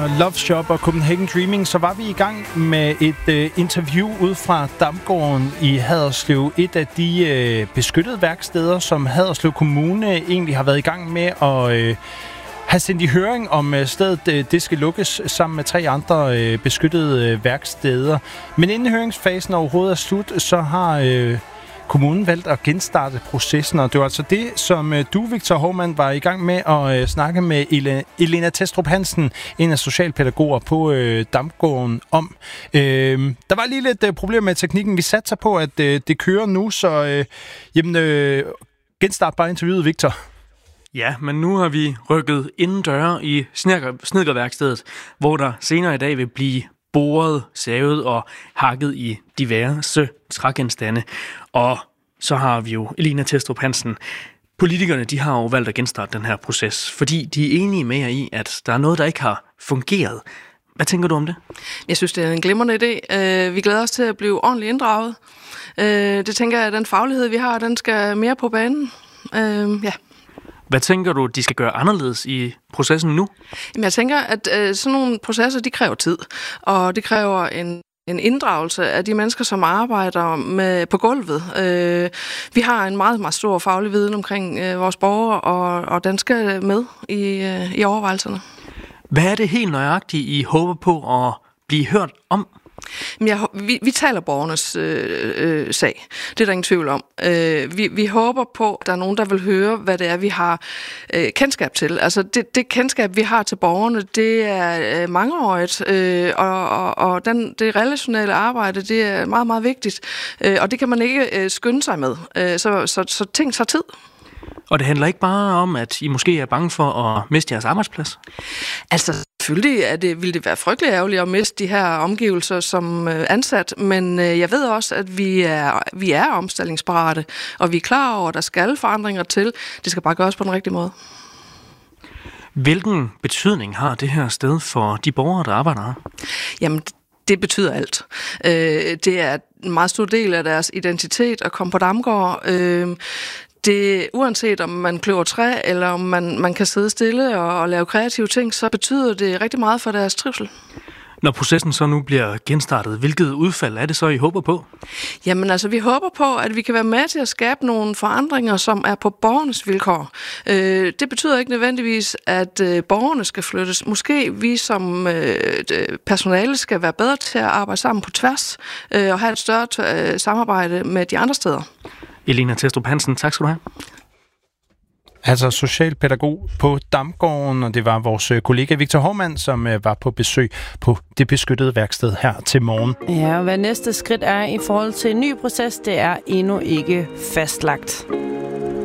Love Shop og Copenhagen Dreaming, så var vi i gang med et interview ud fra Damgården i Haderslev. Et af de beskyttede værksteder, som Haderslev Kommune egentlig har været i gang med at have sendt i høring om stedet det skal lukkes sammen med 3 andre beskyttede værksteder. Men inden høringsfasen overhovedet er slut, så har kommunen valgt at genstarte processen, og det var altså det, som du, Victor Hovmand, var i gang med at snakke med Elena Testrup Hansen, en af socialpædagoger på Damgården om. Der var lige lidt problem med teknikken. Vi satser på, at det kører nu, så genstart bare interviewet, Victor. Ja, men nu har vi rykket indendøre i snedkerværkstedet, hvor der senere i dag vil blive boret, savet og hakket i diverse trægenstande. Og så har vi jo Elena Testrup Hansen. Politikerne, de har jo valgt at genstarte den her proces, fordi de er enige med jer i, at der er noget, der ikke har fungeret. Hvad tænker du om det? Jeg synes, det er en glimrende idé. Vi glæder os til at blive ordentligt inddraget. Det tænker jeg, at den faglighed, vi har, den skal mere på banen. Ja. Hvad tænker du, de skal gøre anderledes i processen nu? Jamen, jeg tænker, at sådan nogle processer, de kræver tid, og det kræver en inddragelse af de mennesker, som arbejder på gulvet. Vi har en meget, meget stor faglig viden omkring vores borgere, og den skal med i overvejelserne. Hvad er det helt nøjagtigt, I håber på at blive hørt om? Vi taler borgernes sag. Det er der ingen tvivl om. Vi håber på, at der er nogen, der vil høre, hvad det er, vi har kendskab til. Altså det kendskab, vi har til borgerne, det er mangeårigt, og det relationelle arbejde, det er meget, meget vigtigt. Og det kan man ikke skynde sig med. Så ting tager tid. Og det handler ikke bare om, at I måske er bange for at miste jeres arbejdsplads? Altså, selvfølgelig ville det være frygtelig ærgerligt at miste de her omgivelser som ansat, men jeg ved også, at vi er omstillingsparate, og vi er klar over, at der skal forandringer til. Det skal bare gøres på den rigtige måde. Hvilken betydning har det her sted for de borgere, der arbejder her? Jamen, det betyder alt. Det er en meget stor del af deres identitet at komme på Damgård. Det, uanset om man kløver træ, eller om man kan sidde stille og lave kreative ting, så betyder det rigtig meget for deres trivsel. Når processen så nu bliver genstartet, hvilket udfald er det så, I håber på? Jamen altså, vi håber på, at vi kan være med til at skabe nogle forandringer, som er på borgernes vilkår. Det betyder ikke nødvendigvis, at borgerne skal flyttes. Måske vi som personale skal være bedre til at arbejde sammen på tværs og have et større samarbejde med de andre steder. Elena Testrup Hansen, tak skal du have. Altså socialpædagog på Damgården, og det var vores kollega Victor Hovmand, som var på besøg på det beskyttede værksted her til morgen. Ja, og hvad næste skridt er i forhold til en ny proces, det er endnu ikke fastlagt.